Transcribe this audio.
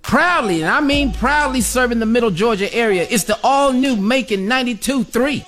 Proudly, and I mean proudly serving the Middle Georgia area. It's the all-new Macon 92.3.